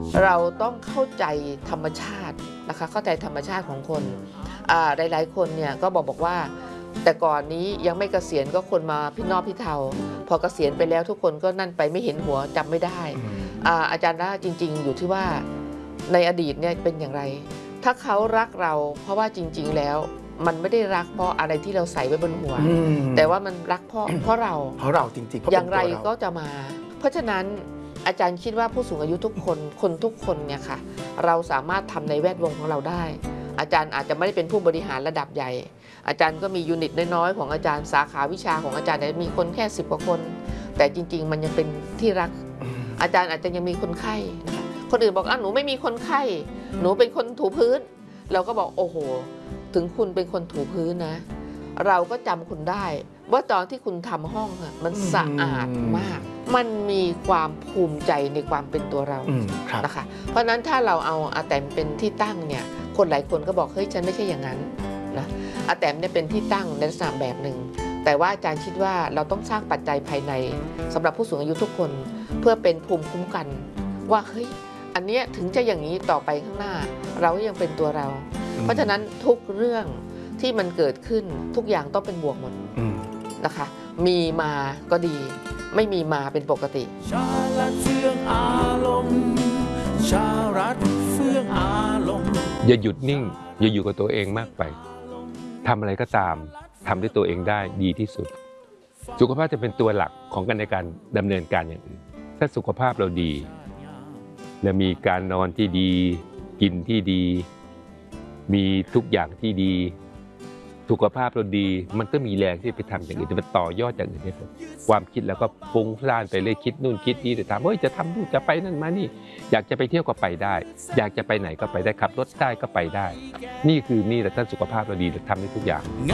เราต้องเข้าใจธรรมชาตินะคะเข้าใจธรรมชาติของคนหลายๆคนเนี่ยก็บอกว่าแต่ก่อนนี้ยังไม่เกษียณก็คนมาพี่นอกพี่เทาพอเกษียณไปแล้วทุกคนก็นั่นไปไม่เห็นหัวจำไม่ได้อาจารย์ว่าจริงๆอยู่ที่ว่าในอดีตเนี่ยเป็นอย่างไรถ้าเขารักเราเพราะว่าจริงๆแล้วมันไม่ได้รักเพราะอะไรที่เราใส่ไว้บนหัวแต่ว่ามันรักเพราะเราจริงๆอย่างไรก็จะมาเพราะฉะนั้นอาจารย์คิดว่าผู้สูงอายุทุกคนทุกคนเนี่ยค่ะเราสามารถทำในแวดวงของเราได้อาจารย์อาจจะไม่ได้เป็นผู้บริหารระดับใหญ่อาจารย์ก็มียูนิตน้อยๆของอาจารย์สาขาวิชาของอาจารย์มีคนแค่10 กว่าคนแต่จริงๆมันยังเป็นที่รักอาจารย์อาจจะยังมีคนไข้นะคะคนอื่นบอกหนูไม่มีคนไข้หนูเป็นคนถูพื้นเราก็บอกโอ้โหถึงคุณเป็นคนถูพื้นนะเราก็จำคุณได้ว่าตอนที่คุณทำห้องมันสะอาดมากมันมีความภูมิใจในความเป็นตัวเรานะคะเพราะนั้นถ้าเราเอาอาแตมเป็นที่ตั้งเนี่ยคนหลายคนก็บอกเฮ้ยฉันไม่ใช่อย่างนั้นนะอาแตมเนี่ยเป็นที่ตั้งในลักษณะแบบหนึ่งแต่ว่าอาจารย์คิดว่าเราต้องสร้างปัจจัยภายในสำหรับผู้สูงอายุทุกคนเพื่อเป็นภูมิคุ้มกันว่าเฮ้ยอันเนี้ยถึงจะอย่างนี้ต่อไปข้างหน้าเรายังเป็นตัวเราเพราะฉะนั้นทุกเรื่องที่มันเกิดขึ้นทุกอย่างต้องเป็นบวกหมดนะคะมีมาก็ดีไม่มีมาเป็นปกติชาลัดเฟื่องอารมณ์ชาลัดเฟื่องอารมณ์อย่าหยุดนิ่งอย่าอยู่กับตัวเองมากไปทำอะไรก็ตามทำด้วยตัวเองได้ดีที่สุดสุขภาพจะเป็นตัวหลักของการในการดำเนินการอย่างอื่นถ้าสุขภาพเราดีและมีการนอนที่ดีกินที่ดีมีทุกอย่างที่ดีสุขภาพเราดีมันก็มีแรงที่ไปทำอย่างอื่นจะไปต่อยอดอย่างอื่นได้ความคิดแล้วก็ฟุ้งซ่านไปเลยคิดนู่นคิดนี่แต่ถามว่าจะทำนู่นจะไปนั่นมานี่อยากจะไปเที่ยวก็ไปได้อยากจะไปไหนก็ไปได้ขับรถได้ก็ไปได้นี่แหละถ้าสุขภาพเราดีเราทำได้ทุกอย่าง